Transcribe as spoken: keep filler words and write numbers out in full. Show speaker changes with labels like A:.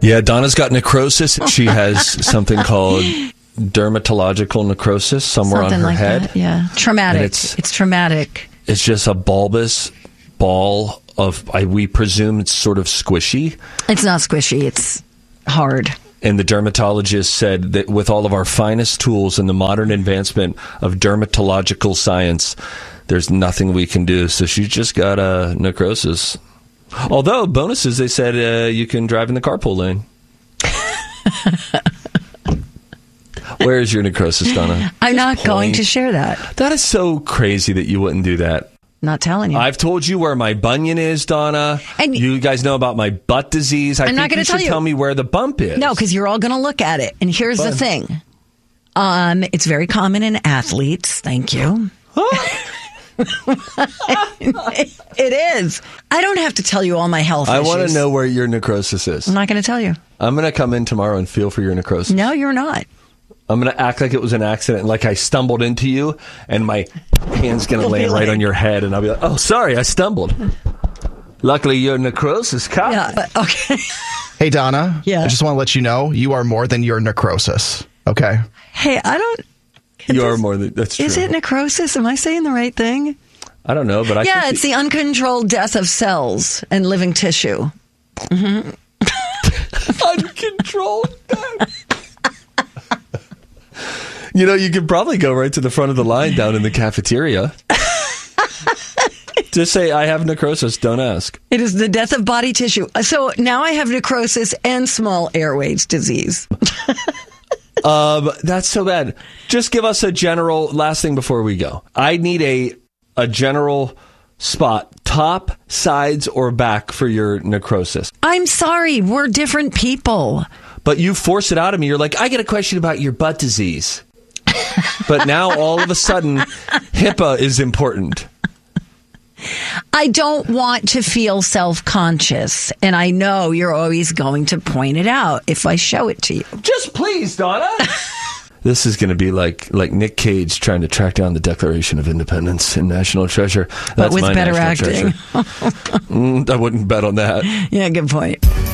A: Yeah, Donna's got necrosis. She has something called dermatological necrosis somewhere
B: Something
A: on her
B: like
A: head.
B: That, yeah, traumatic.
A: It's,
B: it's traumatic.
A: It's just a bulbous ball of, I, we presume it's sort of squishy.
B: It's not squishy. It's hard.
A: And the dermatologist said that with all of our finest tools and the modern advancement of dermatological science, there's nothing we can do. So she's just got a necrosis. Although, bonuses, they said uh, you can drive in the carpool lane. Where is your necrosis, Donna?
B: I'm
A: Just
B: not
A: point.
B: going to share that.
A: That is so crazy that you wouldn't do that.
B: Not telling you.
A: I've told you where my bunion is, Donna.
B: And
A: you guys know about my butt disease. I
B: I'm
A: think
B: not gonna
A: you
B: tell
A: should
B: you.
A: tell me where the bump is.
B: No, because you're all going to look at it. And here's
A: Fun.
B: the thing. Um, it's very common in athletes. Thank you. It is. I don't have to tell you all my health
A: I
B: issues.
A: want to know where your necrosis is.
B: I'm not going to tell you.
A: I'm going to come in tomorrow and feel for your necrosis.
B: No, you're not.
A: I'm going to act like it was an accident, like I stumbled into you, and my hand's going to
B: You'll be
A: land right
B: like-
A: on your head, and I'll be like, oh, sorry, I stumbled. Luckily, your necrosis caught.
B: Yeah. but- Okay.
C: Hey, Donna.
B: Yeah.
C: I just want to let you know you are more than your necrosis. Okay.
B: Hey, I don't.
A: You are
B: this-
A: more than, that's true.
B: Is it necrosis? Am I saying the right thing?
A: I don't know, but I
B: Yeah,
A: think
B: it's the uncontrolled death of cells and living tissue.
A: the uncontrolled death. You know, you could probably go right to the front of the line down in the cafeteria. Just say, I have necrosis, don't ask.
B: It is the death of body tissue. So now I have necrosis and small airways disease.
A: Um, that's so bad. Just give us a general, last thing before we go. I need a a general spot, top, sides, or back for your necrosis.
B: I'm sorry, we're different people.
A: But you force it out of me. You're like, I get a question about your butt disease. But now all of a sudden, HIPAA is important.
B: I don't want to feel self-conscious, and I know you're always going to point it out if I show it to you.
A: Just please, Donna. This is going to be like like Nick Cage trying to track down the Declaration of Independence in National Treasure. That's
B: But with
A: my
B: better
A: National
B: acting.
A: Treasure. mm, I wouldn't bet on that.
B: Yeah, good point.